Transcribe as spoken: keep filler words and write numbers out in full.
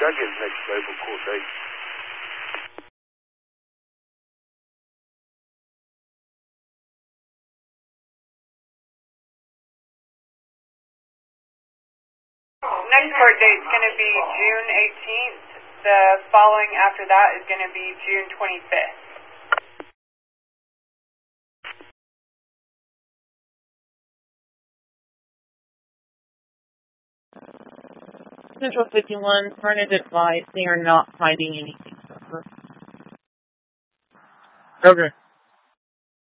Doug is next available court date. Next court date is going to be June eighteenth. The following after that is going to be June twenty-fifth. Central fifty-one, Furnace advised they are not finding anything. Okay.